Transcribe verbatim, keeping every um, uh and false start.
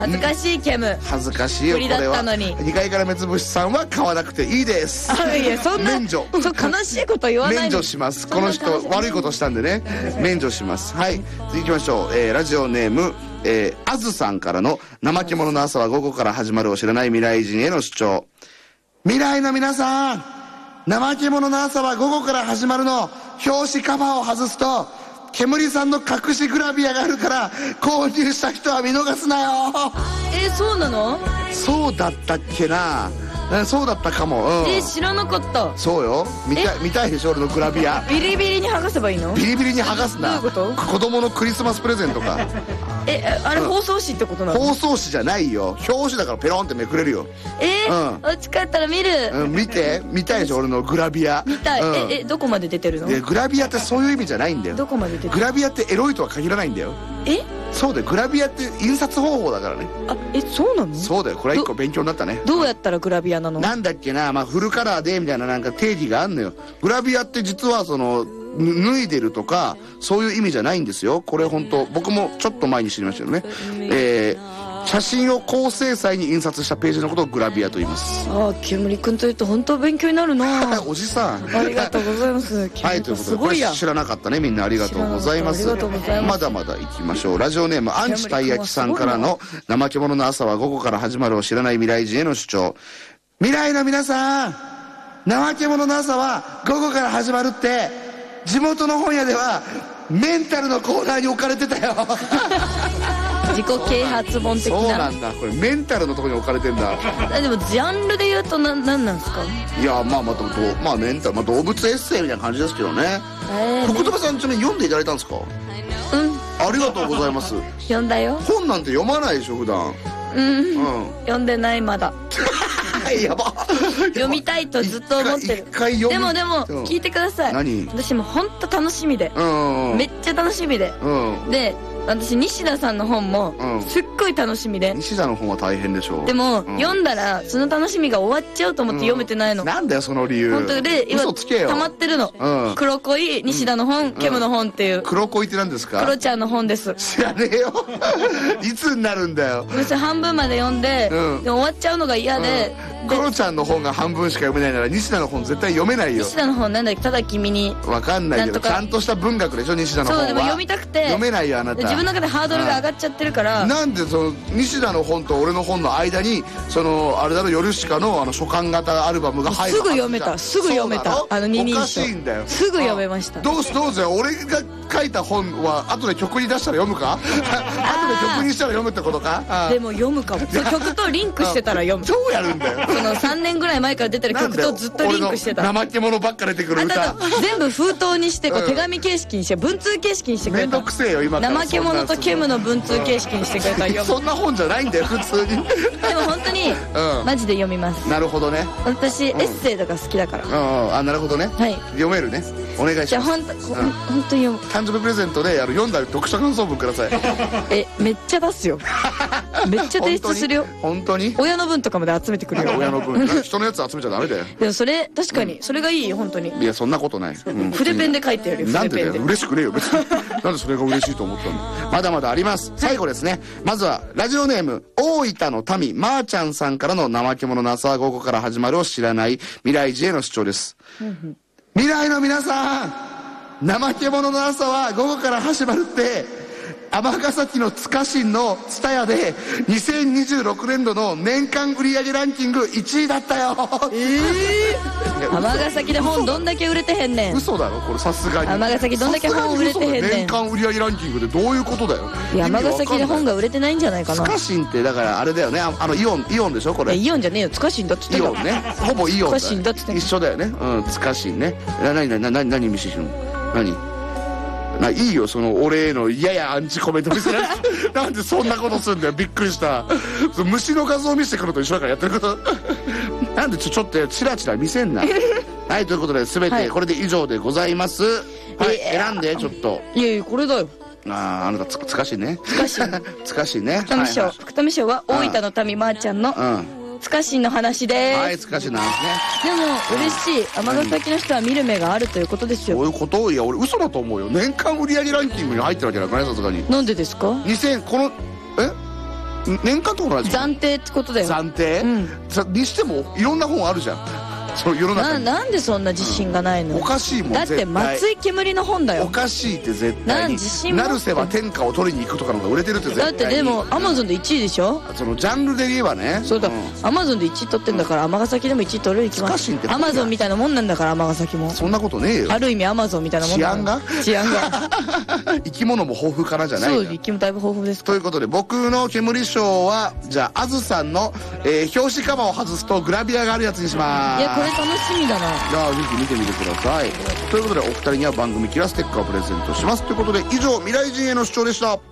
恥ずかしいケム。 恥ずかしいよこれは。 振りだったのににかいから目つぶしさんは買わなくていいです。 あ、いや、そんな免除。 そう悲しいこと言わないの。 免除します。この人悪いことしたんでね、免除します。はい、次行きましょう。えー、ラジオネーム、えー、あずさんからの怠け者の朝は午後から始まるを知らない未来人への主張。未来の皆さん、怠け者の朝は午後から始まるの表紙カバーを外すと煙さんの隠しグラビアがあるから購入した人は見逃すなよ。 えー、そうなの？ そうだったっけな。そうだったかも、うん、 えー、知らなかった。 そうよ。見たい、見たいでしょ俺のグラビア。 ビリビリに剥がせばいいの？ ビリビリに剥がすな。 どういうこと？ 子供のクリスマスプレゼントか。 え、あれ放送紙ってことなの？ 放送紙じゃないよ、表紙だからペロンってめくれるよ。 えー、 うん、 お家帰ったら見る、 うん、見て、見たいでしょ俺のグラビア。 見たい、 うん、 ええ、どこまで出てるの？ でグラビアってそういう意味じゃないんだよ。 どこまで出てる？ グラビアってエロいとは限らないんだよ。 え、 そうだよ、グラビアって印刷方法だからね。 あ、え、そうなの？ そうだよ、これは一個勉強になったね。 どうやったらグラビアなの？ なんだっけな、まあフルカラーでみたいななんか定義があんのよ。グラビアって実はその脱いでるとかそういう意味じゃないんですよ。これ本当僕もちょっと前に知りましたよね。えー、写真を高精細に印刷したページのことをグラビアと言います。 ああ、キムリ君というと本当勉強になるな。 おじさんありがとうございます。 はい、ということでこれ知らなかったね、みんなありがとうございます。 ありがとうございます。 まだまだ行きましょう。ラジオネームアンチたい焼きさんからの怠け者の朝は午後から始まるを知らない未来人への主張。未来の皆さん、怠け者の朝は午後から始まるって地元の本屋ではメンタルのコーナーに置かれてたよ。 自己啓発本的な。 そうなんだ、これメンタルのところに置かれてんだ。 でもジャンルで言うと何なんなんですか？ いや、まあまあ、まあメンタル、まあ、動物エッセイみたいな感じですけどね。えー、福留さんちなみに読んでいただいたんですか？ うん、 ありがとうございます。 読んだよ。 本なんて読まないでしょ普段。 うん、うん、読んでないまだ。 やば。 読みたいとずっと思ってる。でもでも聞いてください。 何？ 私も本当楽しみで、 うん、 めっちゃ楽しみで、うん、で私西田さんの本もすっごい楽しみで、うん、 西田の本は大変でしょう。 でも、うん、読んだらその楽しみが終わっちゃうと思って読めてないの、 うん、なんだよその理由。 本当で今嘘つけよ。 溜まってるの、 うん、 黒恋西田の本、うん、ケムの本っていう。 黒恋って何ですか？ 黒ちゃんの本です。 知らねえよ。いつになるんだよ。 私半分まで読んで、うん、でも終わっちゃうのが嫌で、 うん、クロちゃんの本が半分しか読めないなら西田の本絶対読めないよ。 西田の本なんだっけ、ただ君に。 わかんないけどちゃんとした文学でしょ西田の本は。 そう、でも読みたくて読めないよあなた。 自分の中でハードルが上がっちゃってるから。 なんでその西田の本と俺の本の間にそのあれだろ、ヨルシカのあの書簡型アルバムが入る。 すぐ読めた、すぐ読めた。あの二人称おかしいんだよ。 すぐ読めました。 どうすどうぜ、俺が書いた本は後で曲に出したら読むか？後で曲にしたら読むってことか？ でも読むかも。曲とリンクしてたら読む。 どうやるんだよ。 そのさんねんぐらい前から出てる曲とずっとリンクしてた。 怠け者ばっか出てくる歌。 全部封筒にしてこう手紙形式にして文通形式にしてくれた。 めんどくせえよ今から。 怠け者とケムの文通形式にしてくれたら読む。 そんな本じゃないんだよ普通に。 でも本当にマジで読みます。 なるほどね。 私エッセイとか好きだから。 あ、なるほどね。読めるね。お願いします。 じゃあ本当本当に読む。 誕生日プレゼントで読んだ読書感想文ください。 え、めっちゃ出すよ。めっちゃ提出するよ。 本当に？ 親の分とかまで集めてくるよ。 親の分。人のやつ集めちゃダメだよ。 でもそれ確かにそれがいいよ本当に。 いやそんなことない。 筆ペンで書いてやるよ。 なんでだよ、嬉しくねえよ別に。なんでそれが嬉しいと思ったの？まだまだあります。最後ですね。まずはラジオネーム大分の民まーちゃんさんからの怠け者の朝は午後から始まるを知らない未来人への主張です。未来の皆さん、怠け者の朝は午後から始まるって尼崎の塚新の蔦屋でにせんにじゅうろくねんどの年間売上ランキングいちいだったよ。 ええー、尼崎で本どんだけ売れてへんねん。 嘘だろこれ、さすがに尼崎どんだけ本売れてへんねん。 年間売上ランキングでどういうことだよ。 尼崎で本が売れてないんじゃないかな。 塚新ってだからあれだよね、あのイオンイオンでしょこれ。 イオンじゃねえよ、塚新だっつってた。 イオンね、ほぼイオンだ。 塚新だっつって一緒だよね。うん、塚新ね。なになになに何見せてるの？何ないいよその俺へのややアンチコメント見せられて。なんでそんなことするんだよ、びっくりした。虫の画像見せてくると一緒だからやってること。なんでちょちょっとチラチラ見せんな。はい、ということで全てこれで以上でございます。はい、選んでちょっと。 いやいやこれだよ。 ああ、あなたつつかしいね。 つかしいつかしいね。 福富賞、福富賞は大分の民まーちゃんのつかしんの話です。 はい、つかしんなんですね。 でも嬉しい、尼崎の人は見る目があるということですよ。 そういうこと？いや俺嘘だと思うよ。年間売上ランキングに入ってるわけだからね、さすがに。 なんでですか？ にせんこのえ年間とかもないでしょ。 暫定ってことだよ。 暫定、うん、さにしてもいろんな本あるじゃん、その世の中に。 な, なんでそんな自信がないの、うん、 おかしいもん。 だって松井けむりの本だよ。 おかしいって絶対に。 自信持って。 成瀬は天下を取りに行くとかの方が売れてるって絶対に。 だってでもアマゾンでいちいでしょ。 そのジャンルで言えばね。 そうだ、アマゾンでいちい取ってんだから尼崎でもいちい取れるに決まってる。アマゾンみたいなもんなんだから尼崎も。 そんなことねえよ。 ある意味アマゾンみたいなもん。治安が治安が生き物も豊富からじゃない。 そう、生き物だいぶ豊富です。 ということで僕の煙賞はじゃああずさんの、えー、表紙カバーを外すとグラビアがあるやつにします。 いやこれ楽しみだな。 いやぜひ見てみてください。ということでお二人には番組キラステッカーをプレゼントしますということで、以上未来人への主張でした。